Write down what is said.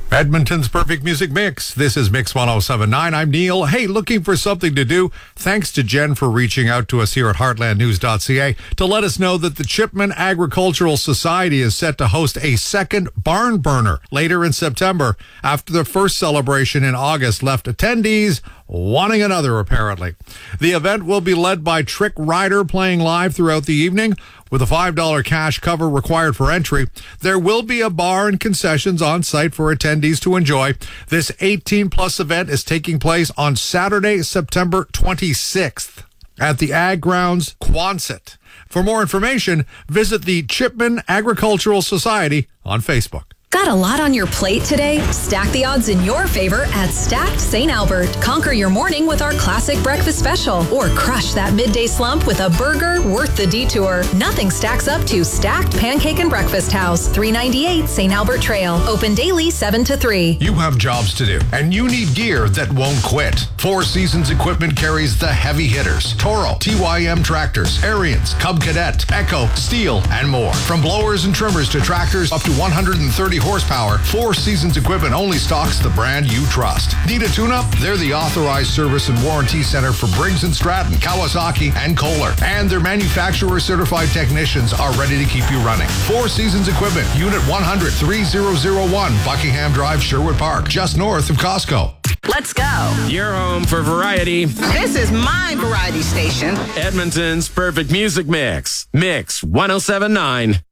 Edmonton's Perfect Music Mix. This is Mix 1079. I'm Neil. Hey, looking for something to do? Thanks to Jen for reaching out to us here at heartlandnews.ca to let us know that the Chipman Agricultural Society is set to host a second barn burner later in September after the first celebration in August left attendees wanting another, apparently. The event will be led by Trick Rider playing live throughout the evening with a $5 cash cover required for entry. There will be a bar and concessions on site for attendees to enjoy. This 18-plus event is taking place on Saturday, September 26th at the Ag Grounds, Quonset. For more information, visit the Chipman Agricultural Society on Facebook. Got a lot on your plate today? Stack the odds in your favor at Stacked St. Albert. Conquer your morning with our classic breakfast special or crush that midday slump with a burger worth the detour. Nothing stacks up to Stacked Pancake and Breakfast House, 398 St. Albert Trail. Open daily 7 to 3. You have jobs to do, and you need gear that won't quit. Four Seasons Equipment carries the heavy hitters: Toro, TYM tractors, Ariens, Cub Cadet, Echo, Steel, and more. From blowers and trimmers to tractors up to 130 horsepower, Four Seasons Equipment only stocks the brand you trust. Need a tune-up? They're the authorized service and warranty center for Briggs & Stratton, Kawasaki, and Kohler. And their manufacturer-certified technicians are ready to keep you running. Four Seasons Equipment, Unit 100, 3001, Buckingham Drive, Sherwood Park, just north of Costco. Let's go. Your home for variety. This is my variety station. Edmonton's Perfect Music Mix. Mix 1079.